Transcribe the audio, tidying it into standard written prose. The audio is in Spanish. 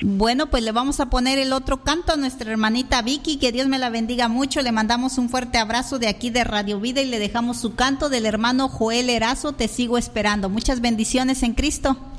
Bueno, pues le vamos a poner el otro canto a nuestra hermanita Vicky, que Dios me la bendiga mucho. Le mandamos un fuerte abrazo de aquí de Radio Vida y le dejamos su canto del hermano Joel Erazo, Te sigo esperando. Muchas bendiciones en Cristo.